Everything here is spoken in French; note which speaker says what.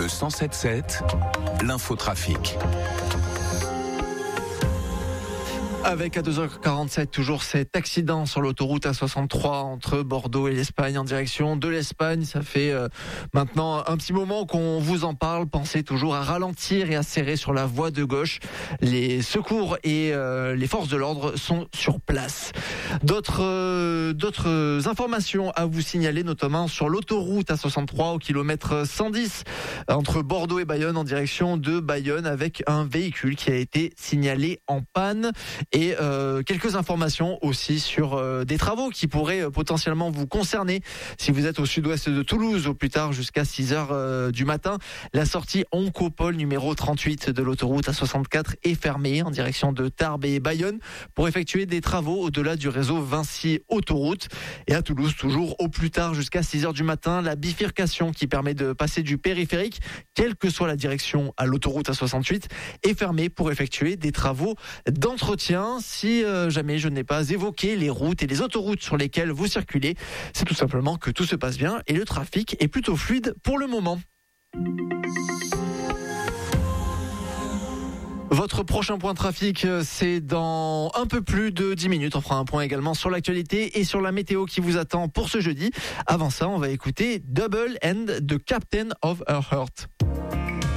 Speaker 1: Le 107.7, l'infotrafic.
Speaker 2: Avec à 2h47 toujours cet accident sur l'autoroute A63 entre Bordeaux et l'Espagne en direction de l'Espagne. Ça fait maintenant un petit moment qu'on vous en parle. Pensez toujours à ralentir et à serrer sur la voie de gauche. Les secours et les forces de l'ordre sont sur place. D'autres informations à vous signaler, notamment sur l'autoroute A63 au kilomètre 110 entre Bordeaux et Bayonne en direction de Bayonne avec un véhicule qui a été signalé en panne. Et quelques informations aussi sur des travaux qui pourraient potentiellement vous concerner si vous êtes au sud-ouest de Toulouse au plus tard jusqu'à 6h du matin. La sortie Oncopole numéro 38 de l'autoroute A64 est fermée en direction de Tarbes et Bayonne pour effectuer des travaux au-delà du réseau Vinci Autoroute. Et à Toulouse, toujours au plus tard jusqu'à 6h du matin, la bifurcation qui permet de passer du périphérique, quelle que soit la direction à l'autoroute A68, est fermée pour effectuer des travaux d'entretien. Si jamais je n'ai pas évoqué les routes et les autoroutes sur lesquelles vous circulez, c'est tout simplement que tout se passe bien et le trafic est plutôt fluide pour le moment. Votre prochain point trafic, c'est dans un peu plus de 10 minutes. On fera un point également sur l'actualité et sur la météo qui vous attend pour ce jeudi. Avant ça, on va écouter Double End de Captain of Our Heart.